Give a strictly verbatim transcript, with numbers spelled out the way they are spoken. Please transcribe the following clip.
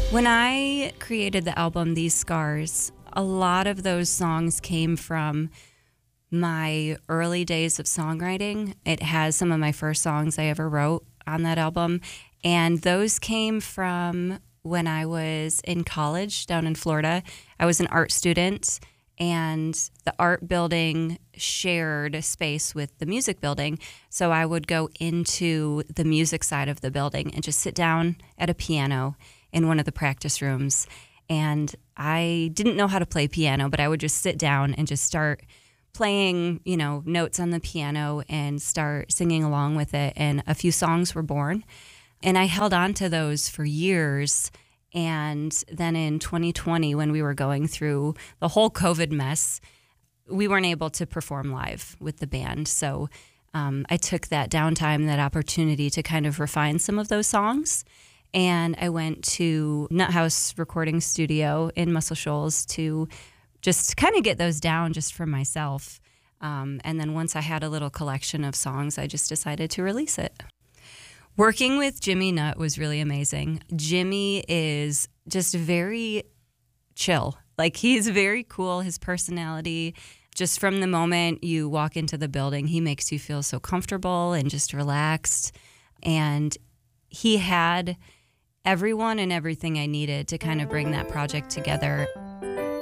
When I created the album These Scars, a lot of those songs came from my early days of songwriting. It has some of my first songs I ever wrote on that album, and those came from when I was in college down in Florida. I was an art student, and the art building shared space with the music building, so I would go into the music side of the building and just sit down at a piano in one of the practice rooms. And I didn't know how to play piano, but I would just sit down and just start playing, you know, notes on the piano and start singing along with it. And a few songs were born. And I held on to those for years. And then in twenty twenty, when we were going through the whole COVID mess, we weren't able to perform live with the band. So um, I took that downtime, that opportunity to kind of refine some of those songs. And I went to Nut House Recording Studio in Muscle Shoals to just kind of get those down just for myself. Um, and then once I had a little collection of songs, I just decided to release it. Working with Jimmy Nutt was really amazing. Jimmy is just very chill. Like, he's very cool. His personality, just from the moment you walk into the building, he makes you feel so comfortable and just relaxed. And he had everyone and everything I needed to kind of bring that project together.